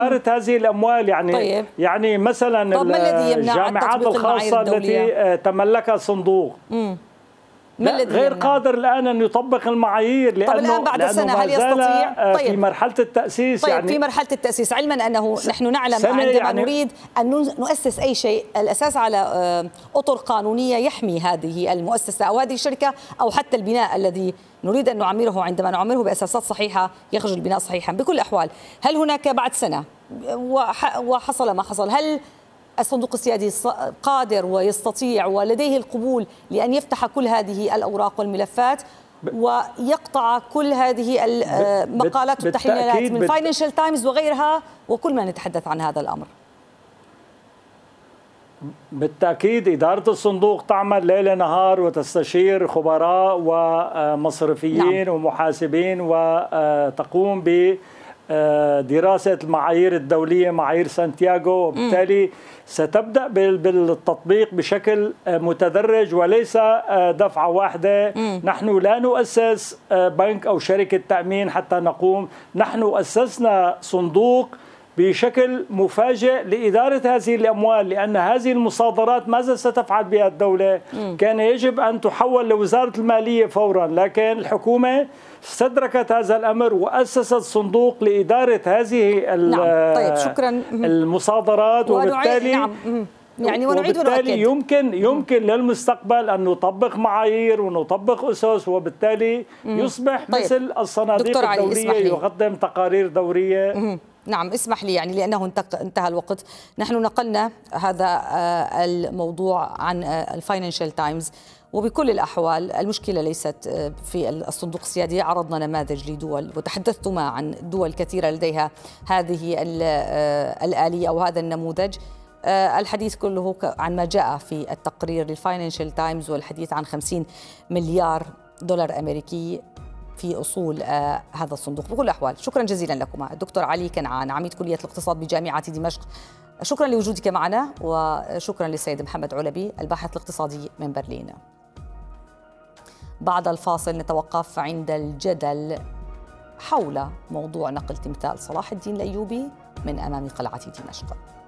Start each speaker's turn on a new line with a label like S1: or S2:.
S1: هذه الأموال يعني
S2: طيب.
S1: يعني مثلا الجامعات الخاصة التي تملكها صندوق غير قادر الآن أن يطبق المعايير،
S2: لأنه الآن بعد سنة هل يستطيع؟
S1: في مرحلة التأسيس.
S2: طيب يعني في مرحلة التأسيس، علما أنه نحن نعلم عندما يعني نريد أن نؤسس أي شيء الأساس على أطر قانونية يحمي هذه المؤسسة أو هذه الشركة أو حتى البناء الذي نريد أن نعمره. عندما نعمره بأساسات صحيحة يخرج البناء صحيحا بكل الأحوال. هل هناك بعد سنة وحصل ما حصل، هل الصندوق السيادي قادر ويستطيع ولديه القبول لأن يفتح كل هذه الأوراق والملفات ويقطع كل هذه المقالات والتحليلات من فاينانشال تايمز وغيرها وكل ما نتحدث عن هذا الأمر؟
S1: بالتأكيد إدارة الصندوق تعمل ليل نهار وتستشير خبراء ومصرفيين ومحاسبين وتقوم بدراسة المعايير الدولية، معايير سانتياغو، وبالتالي ستبدأ بالتطبيق بشكل متدرج وليس دفعة واحدة. نحن لا نؤسس بنك أو شركة تأمين حتى نقوم، نحن أسسنا صندوق بشكل مفاجئ لإدارة هذه الأموال، لأن هذه المصادرات ماذا ستفعل بها الدولة؟ كان يجب أن تحول لوزارة المالية فورا، لكن الحكومة استدركت هذا الأمر وأسست صندوق لإدارة هذه
S2: طيب شكرا.
S1: المصادرات. وبالتالي
S2: يعني
S1: وبالتالي يمكن للمستقبل أن نطبق معايير ونطبق أسس، وبالتالي يصبح مثل الصناديق الدولية يقدم تقارير دورية.
S2: نعم اسمح لي، يعني لأنه انتهى الوقت. نحن نقلنا هذا الموضوع عن الفاينانشال تايمز، وبكل الأحوال المشكلة ليست في الصندوق السيادي. عرضنا نماذج لدول وتحدثتما عن دول كثيرة لديها هذه الآلية أو هذا النموذج. الحديث كله عن ما جاء في التقرير للفاينانشال تايمز والحديث عن 50 مليار دولار أمريكي في أصول هذا الصندوق. بكل الأحوال شكرا جزيلا لكما الدكتور علي كنعان عميد كلية الاقتصاد بجامعة دمشق، شكرا لوجودك معنا، وشكرا للسيد محمد علبي الباحث الاقتصادي من برلين. بعد الفاصل نتوقف عند الجدل حول موضوع نقل تمثال صلاح الدين الأيوبي من أمام قلعة دمشق.